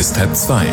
ist 1:30.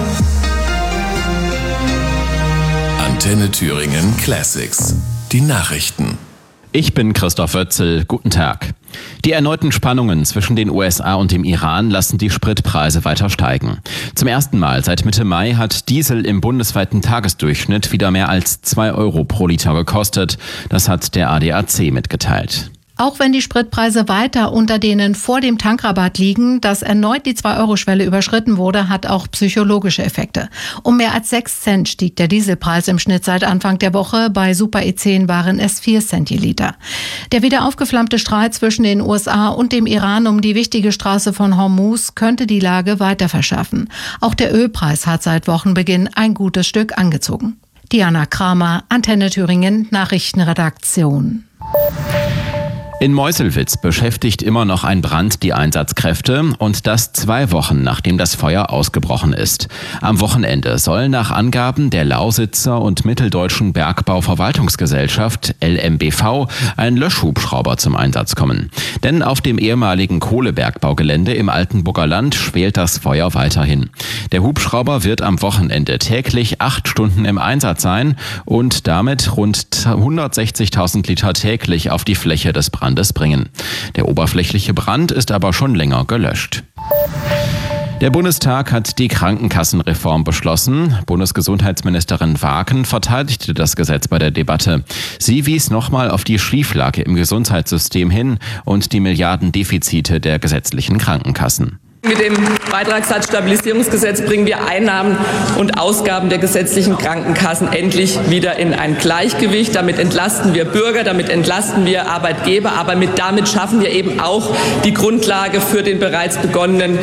Antenne Thüringen Classics. Die Nachrichten. Ich bin Christoph Wötzel. Guten Tag. Die erneuten Spannungen zwischen den USA und dem Iran lassen die Spritpreise weiter steigen. Zum ersten Mal seit Mitte Mai hat Diesel im bundesweiten Tagesdurchschnitt wieder mehr als 2 Euro pro Liter gekostet. Das hat der ADAC mitgeteilt. Auch wenn die Spritpreise weiter unter denen vor dem Tankrabatt liegen, dass erneut die 2-Euro-Schwelle überschritten wurde, hat auch psychologische Effekte. Um mehr als 6 Cent stieg der Dieselpreis im Schnitt seit Anfang der Woche. Bei Super E10 waren es 4 Cent je Liter. Der wieder aufgeflammte Streit zwischen den USA und dem Iran um die wichtige Straße von Hormuz könnte die Lage weiter verschärfen. Auch der Ölpreis hat seit Wochenbeginn ein gutes Stück angezogen. Diana Kramer, Antenne Thüringen, Nachrichtenredaktion. In Meuselwitz beschäftigt immer noch ein Brand die Einsatzkräfte und das 2 Wochen, nachdem das Feuer ausgebrochen ist. Am Wochenende soll nach Angaben der Lausitzer und Mitteldeutschen Bergbauverwaltungsgesellschaft LMBV ein Löschhubschrauber zum Einsatz kommen. Denn auf dem ehemaligen Kohlebergbaugelände im Altenburger Land schwelt das Feuer weiterhin. Der Hubschrauber wird am Wochenende täglich 8 Stunden im Einsatz sein und damit rund 160.000 Liter täglich auf die Fläche des Brandes bringen. Der oberflächliche Brand ist aber schon länger gelöscht. Der Bundestag hat die Krankenkassenreform beschlossen. Bundesgesundheitsministerin Wagen verteidigte das Gesetz bei der Debatte. Sie wies nochmal auf die Schieflage im Gesundheitssystem hin und die Milliardendefizite der gesetzlichen Krankenkassen. Mit dem Beitragssatzstabilisierungsgesetz bringen wir Einnahmen und Ausgaben der gesetzlichen Krankenkassen endlich wieder in ein Gleichgewicht. Damit entlasten wir Bürger, damit entlasten wir Arbeitgeber, aber damit schaffen wir eben auch die Grundlage für die bereits begonnenen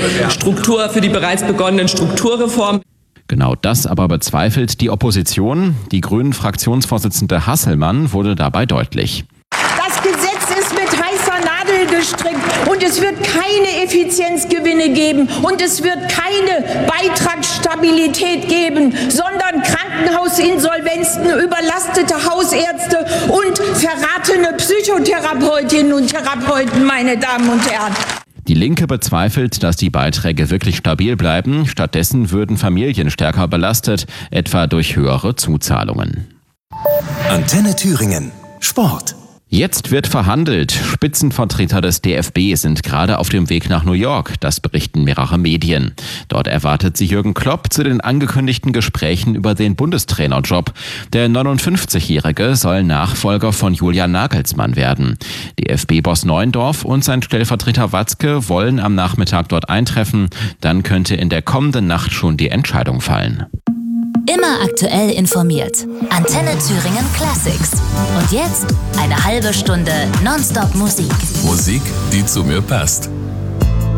Strukturreformen. Genau das aber bezweifelt die Opposition. Die Grünen-Fraktionsvorsitzende Hasselmann wurde dabei deutlich. Das Gesetz ist mit heißer Nadel gestrickt und es wird keine Effizienzgewinne geben und es wird keine Beitragsstabilität geben, sondern Krankenhausinsolvenzen, überlastete Hausärzte und verratene Psychotherapeutinnen und Therapeuten, meine Damen und Herren. Die Linke bezweifelt, dass die Beiträge wirklich stabil bleiben. Stattdessen würden Familien stärker belastet, etwa durch höhere Zuzahlungen. Antenne Thüringen. Sport. Jetzt wird verhandelt. Spitzenvertreter des DFB sind gerade auf dem Weg nach New York. Das berichten mehrere Medien. Dort erwartet sie Jürgen Klopp zu den angekündigten Gesprächen über den Bundestrainerjob. Der 59-Jährige soll Nachfolger von Julian Nagelsmann werden. DFB-Boss Neuendorf und sein Stellvertreter Watzke wollen am Nachmittag dort eintreffen. Dann könnte in der kommenden Nacht schon die Entscheidung fallen. Immer aktuell informiert. Antenne Thüringen Classics. Und jetzt eine halbe Stunde Nonstop Musik. Musik, die zu mir passt.